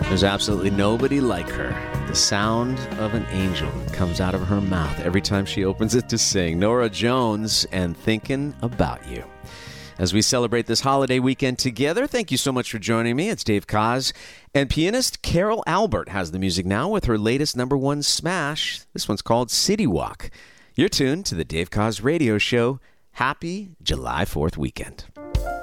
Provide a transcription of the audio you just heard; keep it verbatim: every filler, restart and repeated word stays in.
There's absolutely nobody like her. The sound of an angel comes out of her mouth every time she opens it to sing. Norah Jones and Thinking About You. As we celebrate this holiday weekend together, thank you so much for joining me. It's Dave Koz. And pianist Carol Albert has the music now with her latest number one smash. This one's called City Walk. You're tuned to the Dave Koz Radio Show. Happy July fourth weekend.